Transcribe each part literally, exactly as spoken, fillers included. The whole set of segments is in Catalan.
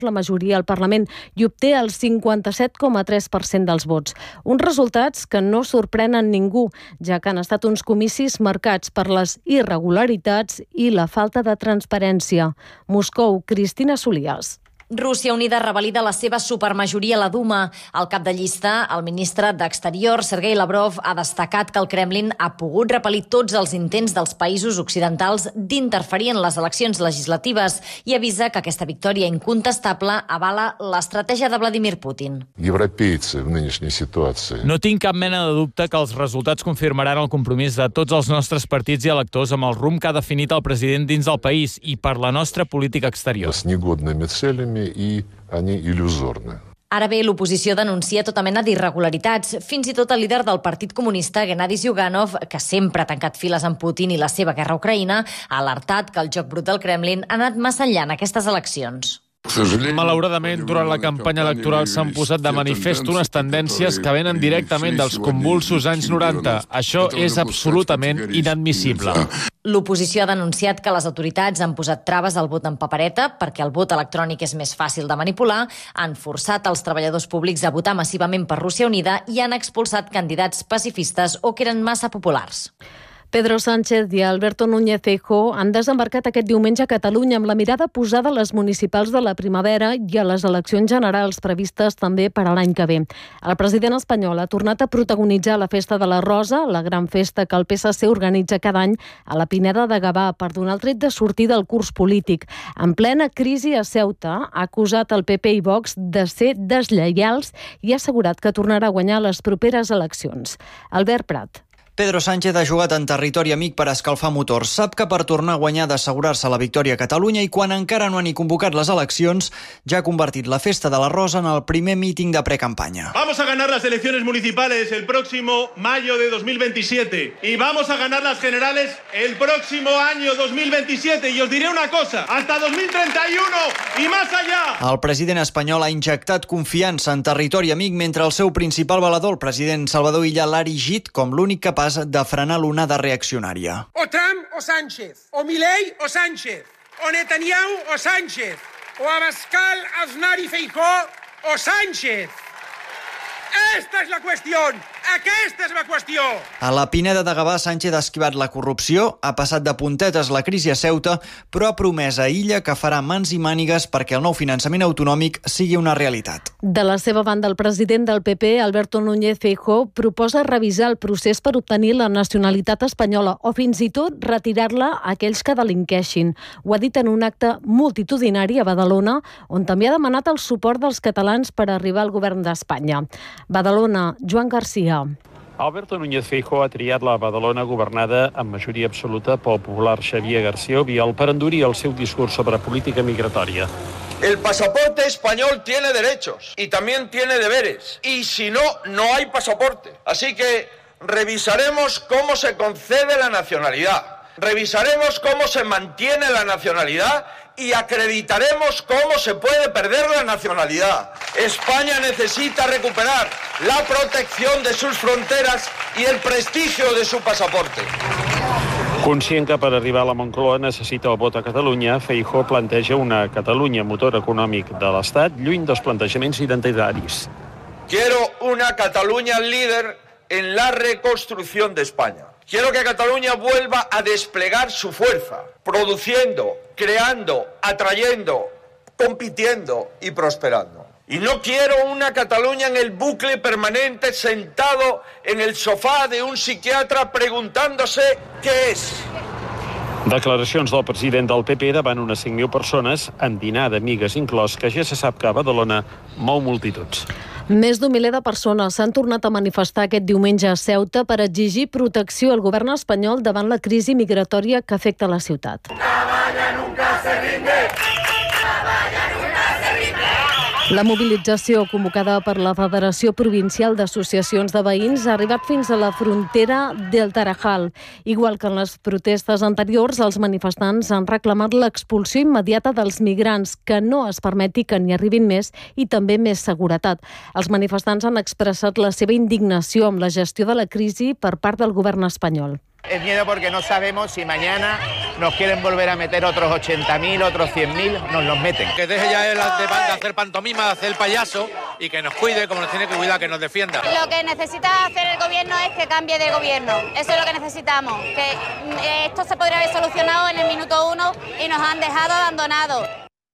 la majoria al Parlament i obté el cinquanta-set coma tres per cent dels vots. Uns resultats que no sorprenen ningú, ja que han estat uns comicis marcats per les irregularitats i la falta de transparència. Moscou, Cristina Solías. Rússia Unida revalida la seva supermajoria a la Duma. Al cap de llista, el ministre d'Exterior, Sergei Lavrov, ha destacat que el Kremlin ha pogut repel·lir tots els intents dels països occidentals d'interferir en les eleccions legislatives i avisa que aquesta victòria incontestable avala l'estratègia de Vladimir Putin. No tinc cap mena de dubte que els resultats confirmaran el compromís de tots els nostres partits i electors amb el rumb que ha definit el president dins del país i per la nostra política exterior. И они иллюзорны. Ara bé, l'oposició denuncia tota mena d'irregularitats. Fins i tot el líder del Partit Comunista, Gennady Zyuganov, que sempre ha tancat files amb Putin i la seva guerra a Ucraïna, ha alertat que el joc brut del Kremlin ha anat massa enllà en aquestes eleccions. Malauradament, durant la campanya electoral s'han posat de manifest unes tendències que venen directament dels convulsos anys noranta. Això és absolutament inadmissible. L'oposició ha denunciat que les autoritats han posat traves al vot en papereta perquè el vot electrònic és més fàcil de manipular, han forçat els treballadors públics a votar massivament per Rússia Unida i han expulsat candidats pacifistes o que eren massa populars. Pedro Sánchez i Alberto Núñez Feijóo han desembarcat aquest diumenge a Catalunya amb la mirada posada a les municipals de la primavera i a les eleccions generals previstes també per a l'any que ve. El president espanyol ha tornat a protagonitzar la Festa de la Rosa, la gran festa que el P S C organitza cada any a la Pineda de Gavà per donar el tret de sortida al curs polític. En plena crisi a Ceuta, ha acusat el P P i Vox de ser deslleials i ha assegurat que tornarà a guanyar les properes eleccions. Albert Prat. Pedro Sánchez ha jugat en territori amic per escalfar motors. Sap que per tornar a guanyar ha d'assegurar-se la victòria a Catalunya i quan encara no han ni convocat les eleccions ja ha convertit la Festa de la Rosa en el primer míting de precampaña. Vamos a ganar las elecciones municipales el próximo mayo de dos mil veintisiete y vamos a ganar las generales el próximo año dos mil veintisiete y os diré una cosa, hasta dos mil treinta y uno y más allá. El president espanyol ha injectat confiança en territori amic mentre el seu principal valedor, el president Salvador Illa, l'ha erigit com l'únic capaç de frenar l'onada reaccionària. O Trump o Sánchez, o Milei o Sánchez, o Netanyahu o Sánchez, o Abascal, Aznar y Feijóo o Sánchez. Esta és la qüestió! Aquesta és la qüestió! A la Pineda de Gavà, Sánchez ha esquivat la corrupció, ha passat de puntetes la crisi a Ceuta, però ha promès a Illa que farà mans i mànigues perquè el nou finançament autonòmic sigui una realitat. De la seva banda, el president del P P, Alberto Núñez Feijóo, proposa revisar el procés per obtenir la nacionalitat espanyola o fins i tot retirar-la a aquells que delinqueixin. Ho ha dit en un acte multitudinari a Badalona, on també ha demanat el suport dels catalans per arribar al govern d'Espanya. Badalona, Joan Garcia. Alberto Núñez Feijóo ha triat la Badalona governada amb majoria absoluta pel popular Xavier García Albiol per endurir el seu discurs sobre política migratòria. El pasaporte español tiene derechos y también tiene deberes. Y si no, no hay pasaporte. Así que revisaremos cómo se concede la nacionalidad. Revisaremos cómo se mantiene la nacionalidad y acreditaremos cómo se puede perder la nacionalidad. España necesita recuperar la protección de sus fronteras y el prestigio de su pasaporte. Conscient que per arribar a la Moncloa necessita el vot a Catalunya, Feijóo planteja una Catalunya motor econòmic de l'Estat lluny dels plantejaments identitaris. Quiero una Cataluña líder en la reconstrucción de España. Quiero que Cataluña vuelva a desplegar su fuerza, produciendo, creando, atrayendo, compitiendo y prosperando. Y no quiero una Cataluña en el bucle permanente sentado en el sofá de un psiquiatra preguntándose què és. Declaracions del president del P P davant unes cinc mil persones, en dinar d'amigues inclòs, que ja se sap que a Badalona mou multituds. Més d'un miler de persones s'han tornat a manifestar aquest diumenge a Ceuta per exigir protecció al govern espanyol davant la crisi migratòria que afecta la ciutat. Caballa nunca se rinde. La mobilització convocada per la Federació Provincial d'Associacions de Veïns ha arribat fins a la frontera del Tarajal. Igual que en les protestes anteriors, els manifestants han reclamat l'expulsió immediata dels migrants, que no es permeti que n'hi arribin més i també més seguretat. Els manifestants han expressat la seva indignació amb la gestió de la crisi per part del govern espanyol. Es miedo porque no sabemos si mañana nos quieren volver a meter otros ochenta mil, otros cien mil, nos los meten. Que deje ya de, de hacer pantomima, de hacer el payaso y que nos cuide como nos tiene que cuidar, que nos defienda. Lo que necesita hacer el gobierno es que cambie de gobierno. Eso es lo que necesitamos. Que esto se podría haber solucionado en el minuto uno y nos han dejado abandonados.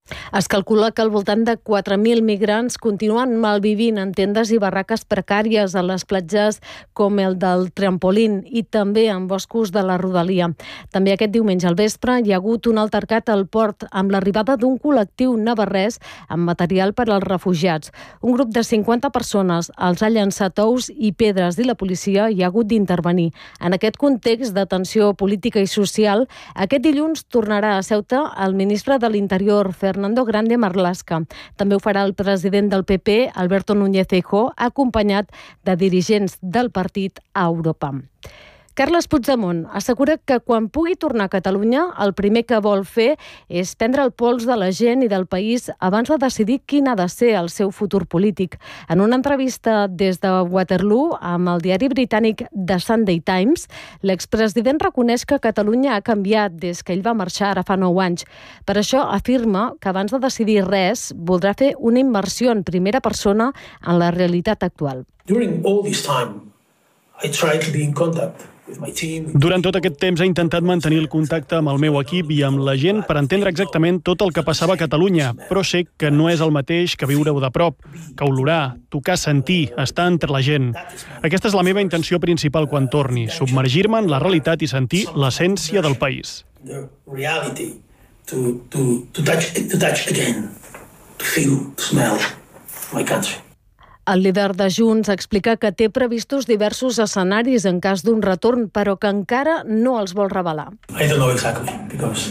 Es calcula que al voltant de quatre mil migrants continuen malvivint en tendes i barraques precàries a les platges com el del Trampolín i també en boscos de la rodalia. També aquest diumenge al vespre hi ha hagut un altercat al port amb l'arribada d'un col·lectiu navarrès amb material per als refugiats. Un grup de cinquanta persones els ha llançat ous i pedres i la policia hi ha hagut d'intervenir. En aquest context de tensió política i social, aquest dilluns tornarà a Ceuta el ministre de l'Interior, Fernando Grande Marlaska. També ho farà el president del P P, Alberto Núñez Feijóo, acompanyat de dirigents del partit a Europa. Carles Puigdemont assegura que quan pugui tornar a Catalunya, el primer que vol fer és prendre el pols de la gent i del país abans de decidir quin ha de ser el seu futur polític. En una entrevista des de Waterloo amb el diari britànic The Sunday Times, l'expresident reconeix que Catalunya ha canviat des que ell va marxar ara fa nou anys. Per això afirma que abans de decidir res voldrà fer una immersió en primera persona en la realitat actual. During all this time, I tried to be in contact. Durant tot aquest temps he intentat mantenir el contacte amb el meu equip i amb la gent per entendre exactament tot el que passava a Catalunya, però sé que no és el mateix que viure-ho de prop, que olorar, tocar, sentir, estar entre la gent. Aquesta és la meva intenció principal quan torni, submergir-me en la realitat i sentir l'essència del país. The reality, to, to, to, touch, to touch again, to feel, to smell my country. El líder de Junts explica que té previstos diversos escenaris en cas d'un retorn, però que encara no els vol revelar. I don't know exactly, because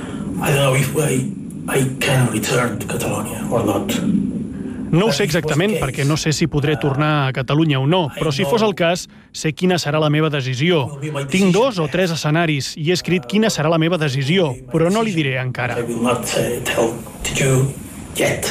I don't know if I, I can return to Catalonia or not. No ho sé exactament perquè no sé si podré tornar a Catalunya o no, però si fos el cas, sé quina serà la meva decisió. Tinc dos o tres escenaris i he escrit quina serà la meva decisió, però no li diré encara. I will not tell to you yet.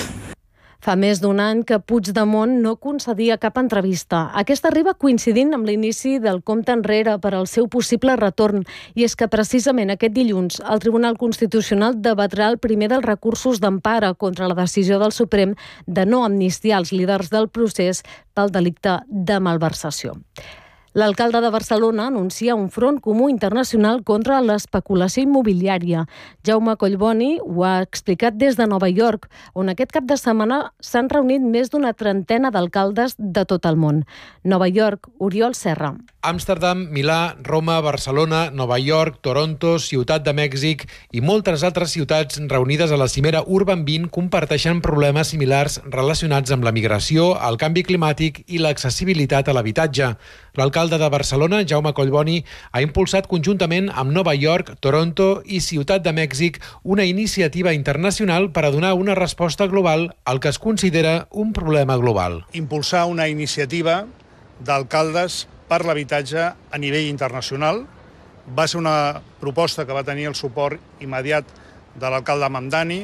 Fa més d'un any que Puigdemont no concedia cap entrevista. Aquesta arriba coincidint amb l'inici del compte enrere per al seu possible retorn. I és que precisament aquest dilluns el Tribunal Constitucional debatrà el primer dels recursos d'empara contra la decisió del Suprem de no amnistiar els líders del procés pel delicte de malversació. L'alcalde de Barcelona anuncia un front comú internacional contra l'especulació immobiliària. Jaume Collboni ho ha explicat des de Nova York, on aquest cap de setmana s'han reunit més d'una trentena d'alcaldes de tot el món. Nova York, Oriol Serra. Amsterdam, Milà, Roma, Barcelona, Nova York, Toronto, Ciutat de Mèxic i moltes altres ciutats reunides a la cimera Urban vint comparteixen problemes similars relacionats amb la migració, el canvi climàtic i l'accessibilitat a l'habitatge. L'alcalde de Barcelona, Jaume Collboni, ha impulsat conjuntament amb Nova York, Toronto i Ciutat de Mèxic una iniciativa internacional per a donar una resposta global al que es considera un problema global. Impulsar una iniciativa d'alcaldes per l'habitatge a nivell internacional. Va ser una proposta que va tenir el suport immediat de l'alcalde Mamdani,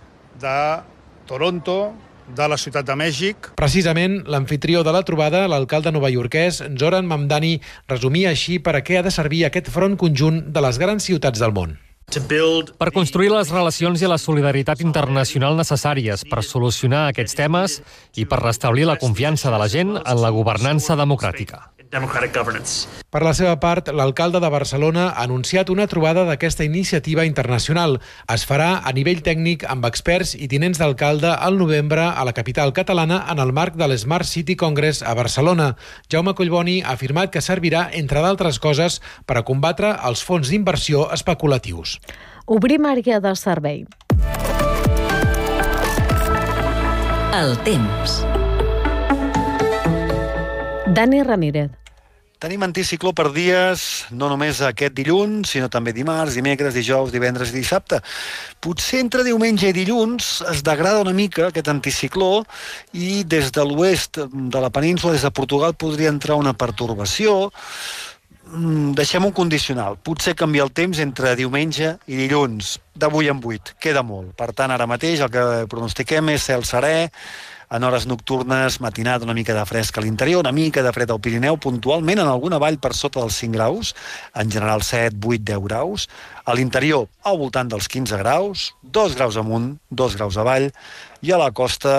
de Toronto, de la Ciutat de Mèxic. Precisament, l'amfitrió de la trobada, l'alcalde novaiorquès Zoran Mamdani, resumia així per a què ha de servir aquest front conjunt de les grans ciutats del món. Per construir les relacions i la solidaritat internacional necessàries per solucionar aquests temes i per restablir la confiança de la gent en la governança democràtica. Per la seva part, l'alcalde de Barcelona ha anunciat una trobada d'aquesta iniciativa internacional. Es farà a nivell tècnic amb experts i tinents d'alcalde al novembre a la capital catalana en el marc de l'Smart City Congress a Barcelona. Jaume Collboni ha afirmat que servirà, entre d'altres coses, per a combatre els fons d'inversió especulatius. Obrim àrea de servei. El temps. Dani Ramírez. Tenim anticicló per dies, no només aquest dilluns, sinó també dimarts, dimecres, dijous, divendres i dissabte. Potser entre diumenge i dilluns es degrada una mica aquest anticicló i des de l'oest de la península, des de Portugal, podria entrar una pertorbació. Deixem un condicional. Potser canvia el temps entre diumenge i dilluns, de vuit en vuit. Queda molt. Per tant, ara mateix el que pronostiquem és cel serè, En hores nocturnes, matinada, una mica de fresc a l'interior, una mica de fred al Pirineu, puntualment en alguna vall per sota dels cinc graus, en general set, vuit, deu graus. A l'interior, al voltant dels quinze graus, dos graus amunt, dos graus avall, i a la costa